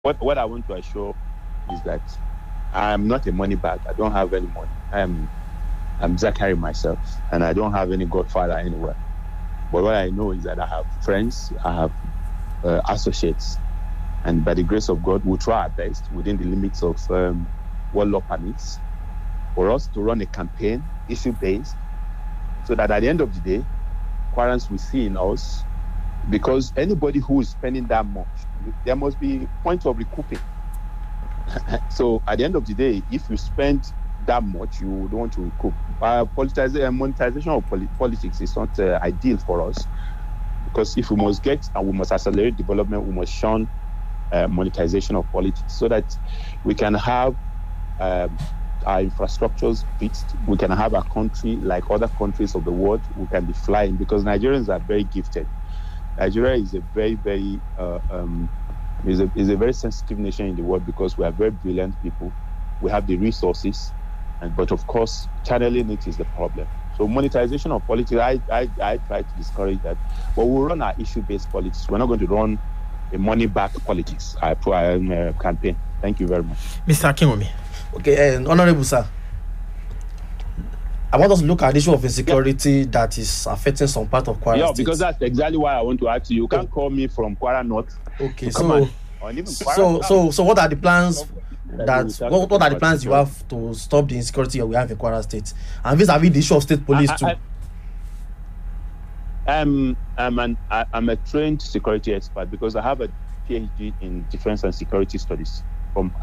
what I want to assure is that I'm not a money bag. I don't have any money. I'm Zachary myself, and I don't have any godfather anywhere. But what I know is that I have friends, I have associates, and by the grace of God, we'll try our best within the limits of what law permits for us to run a campaign, issue-based, so that at the end of the day, Kwarans will see in us, because anybody who is spending that much, there must be point of recouping. So at the end of the day, if you spend that much, you would want to recoup. Monetization of politics is not ideal for us, because if we must get and we must accelerate development, we must shun monetization of politics so that we can have our infrastructures fixed. We can have a country like other countries of the world. We can be flying, because Nigerians are very gifted. Nigeria is a very, very is a very sensitive nation in the world, because we are very brilliant people. We have the resources, but of course, channeling it is the problem. So monetization of politics, I try to discourage that. But we'll run our issue-based politics. We're not going to run a money-back politics campaign. Thank you very much. Mr. Akinwumi. Okay, Honorable Sir, I want us to look at the issue of insecurity that is affecting some part of Kwara State. Because that's exactly why I want to ask you. You can't call me from Kwara North. Okay, so what are the plans what are the plans you have to stop the insecurity we have in Kwara State? And vis-a-vis the issue of state police too. I'm a trained security expert, because I have a PhD in defense and security studies from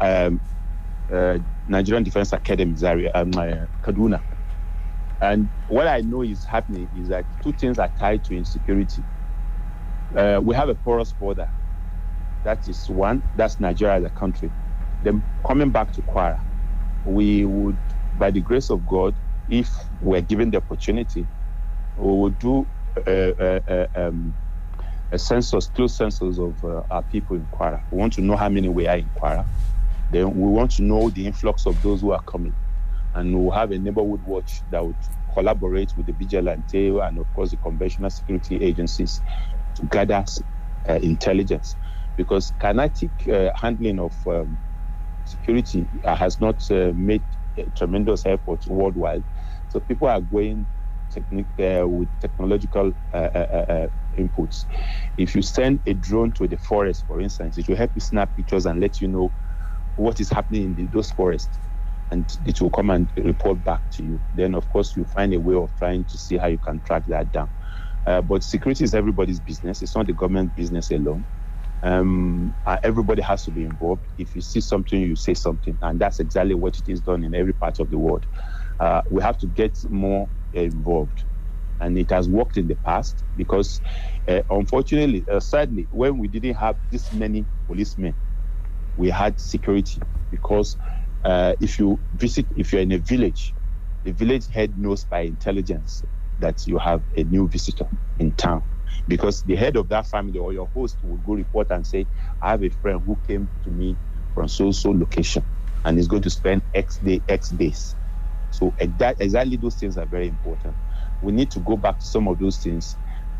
Nigerian Defense Academy, Zaria, Kaduna. And what I know is happening is that two things are tied to insecurity. We have a porous border. That is one. That's Nigeria as a country. Then coming back to Kwara, we would, by the grace of God, if we're given the opportunity, we would do a census, close census of our people in Kwara. We want to know how many we are in Kwara. Then we want to know the influx of those who are coming. And we'll have a neighborhood watch that would collaborate with the vigilante and, of course, the conventional security agencies to gather intelligence. Because kinetic handling of security has not made tremendous efforts worldwide. So people are going with technological inputs. If you send a drone to the forest, for instance, it will help you snap pictures and let you know what is happening in those forests. And it will come and report back to you. Then, of course, you find a way of trying to see how you can track that down. But security is everybody's business. It's not the government business alone. Everybody has to be involved. If you see something, you say something. And that's exactly what it is done in every part of the world. We have to get more involved. And it has worked in the past because, unfortunately, sadly, when we didn't have this many policemen, we had security. Because if you're in a village, the village head knows by intelligence that you have a new visitor in town. Because the head of that family or your host will go report and say, I have a friend who came to me from so-so location and is going to spend X days. So exactly those things are very important. We need to go back to some of those things.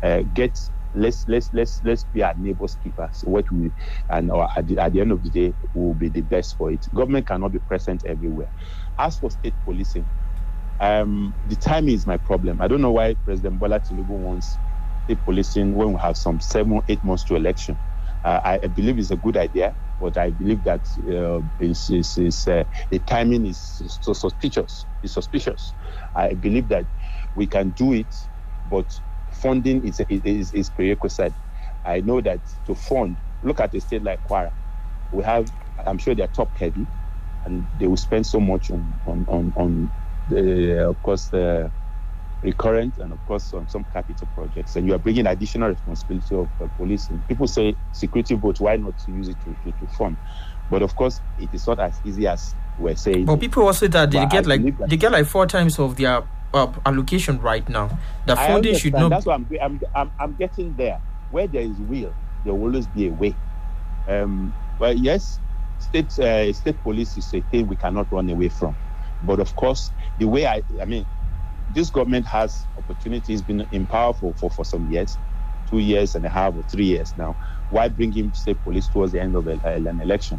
Let's be our neighbors' keepers. At the end of the day, we will be the best for it. Government cannot be present everywhere. As for state policing, the timing is my problem. I don't know why President Bola Tinubu wants state policing when we have some 7-8 months to election. I believe it's a good idea, but I believe that the timing is so suspicious. It's suspicious. I believe that we can do it, but funding is prerequisite. I know that to fund, look at a state like Kwara. We have, I'm sure they're top heavy, and they will spend so much on of course, the recurrent and of course on some capital projects. And you are bringing additional responsibility of policing. People say security vote, why not use it to fund? But of course, it is not as easy as we're saying. But people also say that they get like 4 times of their allocation right now. The funding should not. That's why I'm getting there. Where there is will, there will always be a way. Well, yes, state police is a thing we cannot run away from. But of course, the way I mean, this government has opportunities, been in power for some years, 2.5 years or 3 years now. Why bring him state police towards the end of an election?